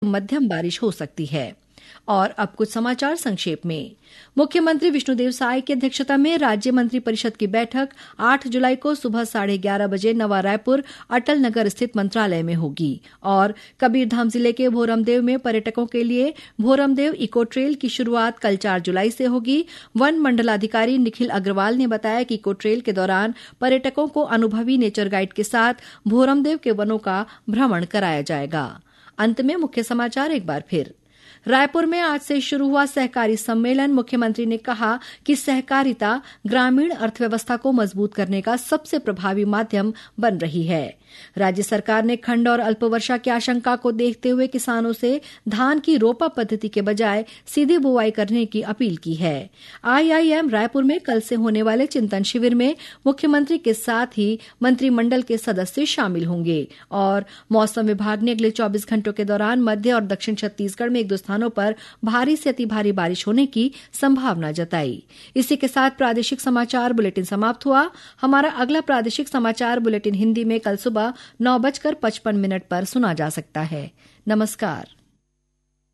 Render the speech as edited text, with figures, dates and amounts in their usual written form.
मध्यम बारिश हो सकती है। और अब कुछ समाचार संक्षेप में। मुख्यमंत्री विष्णुदेव साय की अध्यक्षता में राज्य मंत्रिपरिषद की बैठक 8 जुलाई को सुबह 11:30 बजे नवा रायपुर अटल नगर स्थित मंत्रालय में होगी। और कबीरधाम जिले के भोरमदेव में पर्यटकों के लिए भोरमदेव इको ट्रेल की शुरुआत कल 4 जुलाई से होगी। वन मंडलाधिकारी निखिल अग्रवाल ने बताया कि इको ट्रेल के दौरान पर्यटकों को अनुभवी नेचर गाइड के साथ भोरमदेव के वनों का भ्रमण कराया जाएगा। अंत में मुख्य समाचार एक बार फिर। रायपुर में आज से शुरू हुआ सहकारी सम्मेलन। मुख्यमंत्री ने कहा कि सहकारिता ग्रामीण अर्थव्यवस्था को मजबूत करने का सबसे प्रभावी माध्यम बन रही है। राज्य सरकार ने खंड और अल्पवर्षा की आशंका को देखते हुए किसानों से धान की रोपा पद्धति के बजाय सीधी बुआई करने की अपील की है। आईआईएम रायपुर में कल से होने वाले चिंतन शिविर में मुख्यमंत्री के साथ ही मंत्रिमंडल के सदस्य शामिल होंगे। और मौसम विभाग ने अगले 24 घंटों के दौरान मध्य और दक्षिण छत्तीसगढ़ में एक दो स्थानों पर भारी से अति भारी बारिश होने की संभावना जताई। इसी के साथ प्रादेशिक समाचार बुलेटिन समाप्त हुआ। हमारा अगला प्रादेशिक समाचार बुलेटिन हिंदी में कल सुबह 9:55 पर सुना जा सकता है। नमस्कार।